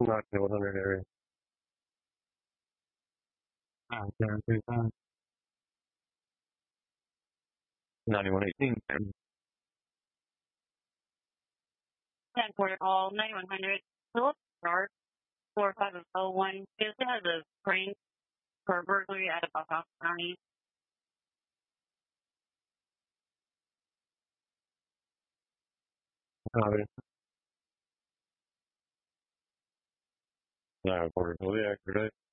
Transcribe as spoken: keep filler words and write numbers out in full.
Not the one hundred area. Ah, guarantee that. ninety-one eighteen. ten Port Hall, ninety-one hundred. Phillips Yard, four five oh one. It has a prank for burglary out of Buckoff County. Copy. nine four. Zodiac today.